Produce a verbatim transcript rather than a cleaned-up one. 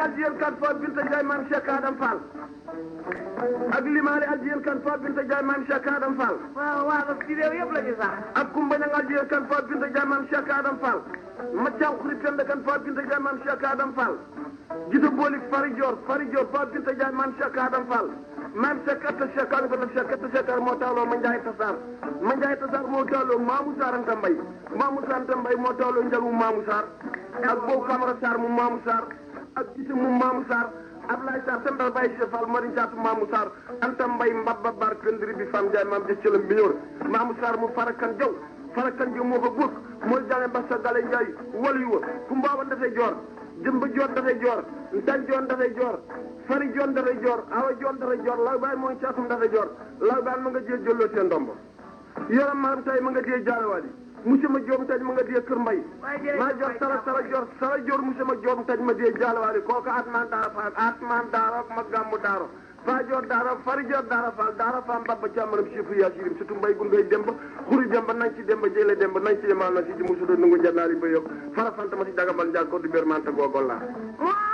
Aljiyen kan fo Binta Ndiaye maam Cheikh Adam Fall ak Limaale Aljiyen kan fo Binta Ndiaye maam Cheikh Adam Fall waaw waaw ci réew yëpp la ñu sax. ak Kumba Ñang Aljiyen kan fo Binta Ndiaye maam Cheikh Adam Fall ma caam xurit kan kan fo Binta Ndiaye maam Cheikh Adam Fall jida boolik Fari Dior Fari Dior fo Binta Ndiaye maam Cheikh Adam Fall maam Cheikh atta Cheikh Adam ko Cheikh atta Cheikh moo tawloo ma Ndiaye Tassar ma Ndiaye Tassar moo tawloo Mamou Sarr Anta Mbaye Mamou Sarr Anta Mbaye moo tawloo njagu Mamou Sarr ak Bow Camara Sarr mu Mamou Sarr ak gise mu Mamou Sarr Ablaye Sarr sembal Baye Cheikh Fall mari jaatu Mamou Sarr Anta Mbaye mbabba bar këndiri bi fam Ndiaye maam ja cëlam bi ñor Mamou Sarr mu farakan jaw farakan jaw moo ko góog mooy jale Mbassa Gale Ndiaye walu wa ku mbaawan dafay joor jëmba joor dafay joor ntan joon dafay joor fari joon dafay joor awa joon dafay joor law baay mooy caatum dafay joor law baay ma nga jee jëlloo seen ndombo yaram maam tay ma nga jee jaarawaali monsieur ma joom taj ma nga dee kër mbay maa joor sara sara joor sara joor monsieur ma joom taj ma dee jaarawaali kooku atman daara faal atman daara ma gàmmu daaro faa joor daara fari joor daara faal daara faam babba càmmaram chifu yaa sirim surtout mbay gundoy demba xuri demba nañ ci demba jële demba nañ ci yemal na si ji musudo nungu njannaari ba yokk fara fanta ma si dagabal njaag ko du bér manta googol laa